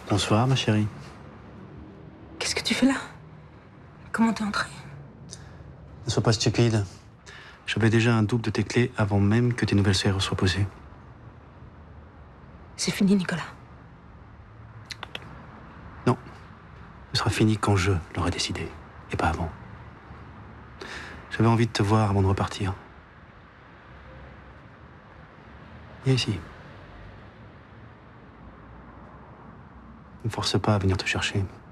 Bonsoir, ma chérie. Qu'est-ce que tu fais là? Comment t'es entré? Ne sois pas stupide. J'avais déjà un double de tes clés avant même que tes nouvelles serrures soient posées. C'est fini, Nicolas. Non. Ce sera fini quand je l'aurai décidé, et pas avant. J'avais envie de te voir avant de repartir. Viens ici. Ne me force pas à venir te chercher.